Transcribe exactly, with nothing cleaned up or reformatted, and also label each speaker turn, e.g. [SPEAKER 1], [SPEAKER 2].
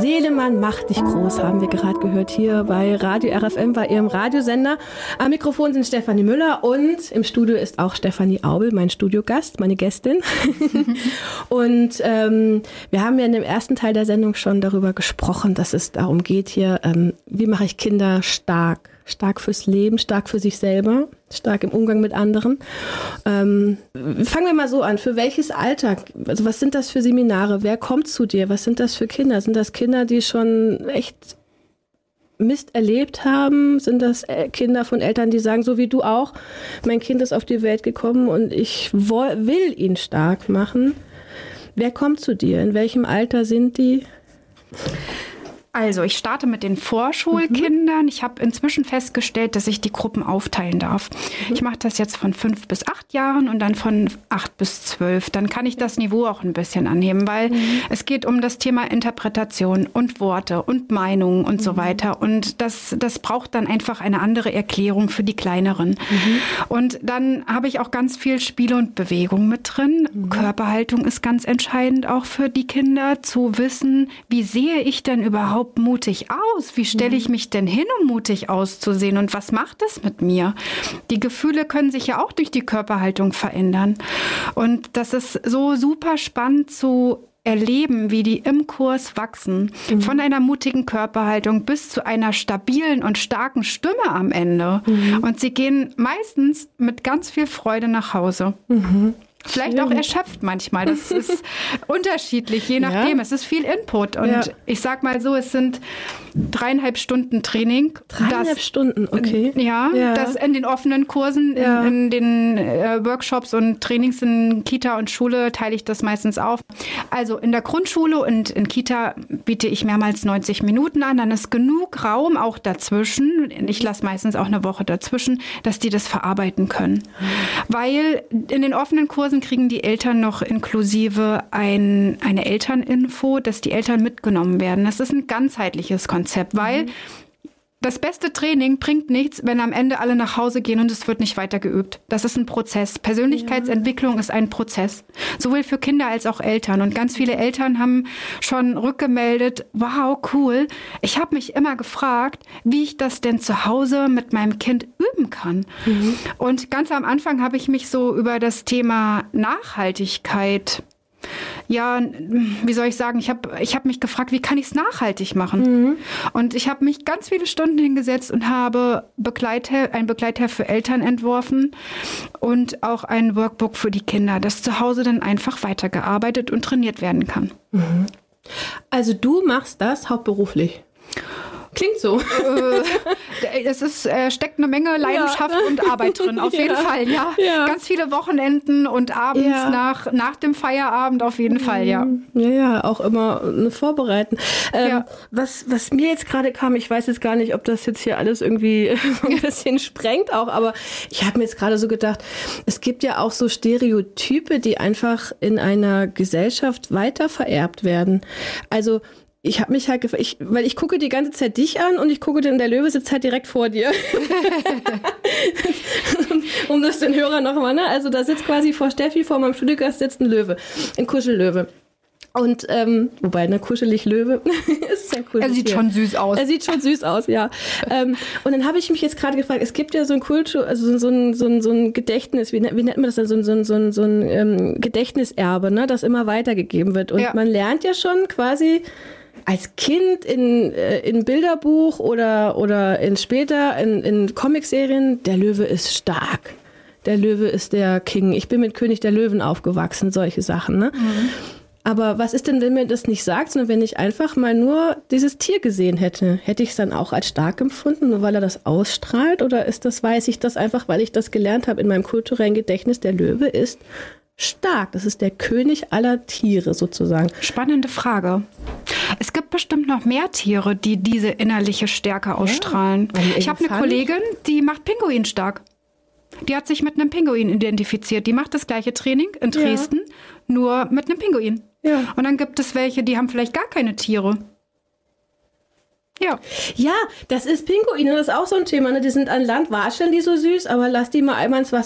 [SPEAKER 1] Seelemann macht dich groß, haben wir gerade gehört hier bei Radio R F M, bei ihrem Radiosender. Am Mikrofon sind Stefanie Müller und im Studio ist auch Stefanie Aubel, mein Studiogast, meine Gästin. Und ähm, wir haben ja in dem ersten Teil der Sendung schon darüber gesprochen, dass es darum geht hier, ähm, wie mache ich Kinder stark? Stark fürs Leben, stark für sich selber, stark im Umgang mit anderen. Ähm, fangen wir mal so an. Für welches Alter? Also was sind das für Seminare? Wer kommt zu dir? Was sind das für Kinder? Sind das Kinder, die schon echt Mist erlebt haben? Sind das Kinder von Eltern, die sagen, so wie du auch, mein Kind ist auf die Welt gekommen und ich will ihn stark machen? Wer kommt zu dir? In welchem Alter sind die?
[SPEAKER 2] Also ich starte mit den Vorschulkindern. Mhm. Ich habe inzwischen festgestellt, dass ich die Gruppen aufteilen darf. Mhm. Ich mache das jetzt von fünf bis acht Jahren und dann von acht bis zwölf. Dann kann ich das Niveau auch ein bisschen anheben, weil mhm. es geht um das Thema Interpretation und Worte und Meinungen und mhm. so weiter. Und das, das braucht dann einfach eine andere Erklärung für die Kleineren. Mhm. Und dann habe ich auch ganz viel Spiel und Bewegung mit drin. Mhm. Körperhaltung ist ganz entscheidend auch für die Kinder, zu wissen, wie sehe ich denn überhaupt mutig aus? Wie stelle ich mich denn hin, um mutig auszusehen? Und was macht es mit mir? Die Gefühle können sich ja auch durch die Körperhaltung verändern. Und das ist so super spannend zu erleben, wie die im Kurs wachsen. Mhm. Von einer mutigen Körperhaltung bis zu einer stabilen und starken Stimme am Ende. Mhm. Und sie gehen meistens mit ganz viel Freude nach Hause. Mhm. Vielleicht auch erschöpft manchmal. Das ist unterschiedlich, je nachdem. Ja. Es ist viel Input. Und ja. ich sag mal so, es sind dreieinhalb Stunden Training.
[SPEAKER 1] Dreieinhalb das, Stunden, okay.
[SPEAKER 2] Ja, ja, das in den offenen Kursen, ja. in, in den äh, Workshops und Trainings in Kita und Schule teile ich das meistens auf. Also in der Grundschule und in Kita biete ich mehrmals neunzig Minuten an. Dann ist genug Raum auch dazwischen. Ich lasse meistens auch eine Woche dazwischen, dass die das verarbeiten können. Mhm. Weil in den offenen Kursen kriegen die Eltern noch inklusive ein, eine Elterninfo, dass die Eltern mitgenommen werden. Das ist ein ganzheitliches Konzept, weil mhm. das beste Training bringt nichts, wenn am Ende alle nach Hause gehen und es wird nicht weiter geübt. Das ist ein Prozess. Persönlichkeitsentwicklung ja. ist ein Prozess. Sowohl für Kinder als auch Eltern. Und ganz viele Eltern haben schon rückgemeldet, wow, cool. Ich habe mich immer gefragt, wie ich das denn zu Hause mit meinem Kind üben kann. Mhm. Und ganz am Anfang habe ich mich so über das Thema Nachhaltigkeit Ja, wie soll ich sagen, ich habe ich hab mich gefragt, wie kann ich es nachhaltig machen? Mhm. Und ich habe mich ganz viele Stunden hingesetzt und habe Begleithel- ein Begleitheft für Eltern entworfen und auch ein Workbook für die Kinder, das zu Hause dann einfach weitergearbeitet und trainiert werden kann.
[SPEAKER 1] Mhm. Also du machst das hauptberuflich? Klingt so.
[SPEAKER 2] Äh, es ist, äh, steckt eine Menge Leidenschaft ja. und Arbeit drin, auf ja. jeden Fall, ja. ja. Ganz viele Wochenenden und abends ja. nach, nach dem Feierabend auf jeden mhm. Fall, ja.
[SPEAKER 1] Ja, ja, auch immer eine Vorbereiten. Ähm, ja. was, was mir jetzt gerade kam, ich weiß jetzt gar nicht, ob das jetzt hier alles irgendwie ein bisschen sprengt auch, aber ich habe mir jetzt gerade so gedacht, es gibt ja auch so Stereotype, die einfach in einer Gesellschaft weiter vererbt werden. Also ich habe mich halt gefragt, ich, weil ich gucke die ganze Zeit dich an und ich gucke, denn der Löwe sitzt halt direkt vor dir. Um das den Hörer nochmal, ne? Also da sitzt quasi vor Steffi, vor meinem Studiogast sitzt ein Löwe, ein Kuschellöwe. Und, ähm, wobei, ne, kuschelig Löwe, ist ja cool.
[SPEAKER 2] Er sieht schon süß aus.
[SPEAKER 1] Er sieht schon süß aus, ja. ähm, und dann habe ich mich jetzt gerade gefragt, es gibt ja so ein Kultur, also so ein, so ein, so ein Gedächtnis, wie, wie nennt man das denn, so ein, so ein, so ein, so ein ähm, Gedächtniserbe, ne, das immer weitergegeben wird. Und ja. man lernt ja schon quasi als Kind in, äh, in Bilderbuch oder, oder in später in, in Comicserien, der Löwe ist stark. Der Löwe ist der King. Ich bin mit König der Löwen aufgewachsen, solche Sachen, ne? Mhm. Aber was ist denn, wenn mir das nicht sagt, sondern wenn ich einfach mal nur dieses Tier gesehen hätte? Hätte ich es dann auch als stark empfunden, nur weil er das ausstrahlt? Oder ist das, weiß ich das einfach, weil ich das gelernt habe in meinem kulturellen Gedächtnis, der Löwe ist stark. Das ist der König aller Tiere sozusagen.
[SPEAKER 2] Spannende Frage. Es gibt bestimmt noch mehr Tiere, die diese innerliche Stärke ausstrahlen. Ja, ich habe eine Kollegin, die macht Pinguin stark. Die hat sich mit einem Pinguin identifiziert. Die macht das gleiche Training in Dresden, ja. nur mit einem Pinguin. Ja. Und dann gibt es welche, die haben vielleicht gar keine Tiere. Ja.
[SPEAKER 1] Ja, das ist Pinguine, das ist auch so ein Thema. Ne? Die sind an Land, watscheln die so süß, aber lass die mal einmal ins Wasser